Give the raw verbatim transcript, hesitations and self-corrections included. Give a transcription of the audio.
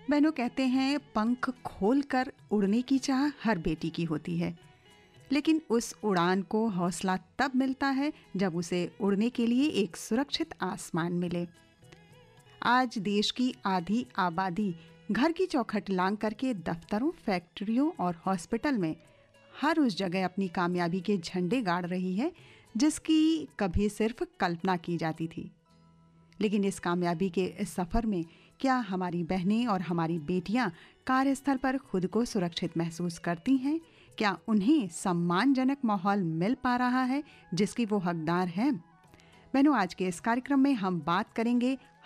बहनों, कहते हैं पंख खोलकर उड़ने की चाह हर बेटी की होती है, लेकिन उस उड़ान को हौसला तब मिलता है जब उसे उड़ने के लिए एक सुरक्षित आसमान मिले। आज देश की आधी आबादी घर की चौखट लांघ करके दफ्तरों, फैक्ट्रियों और हॉस्पिटल में हर उस जगह अपनी कामयाबी के झंडे गाड़ रही है जिसकी कभी सिर्फ कल्पना की जाती थी। लेकिन इस कामयाबी के इस सफ़र में क्या हमारी बहनें और हमारी बेटियां कार्यस्थल पर खुद को सुरक्षित महसूस करती हैं? क्या उन्हें सम्मानजनक माहौल मिल पा रहा है जिसकी वो हकदार हैं? बहनों, आज के इस कार्यक्रम में हम बात करेंगे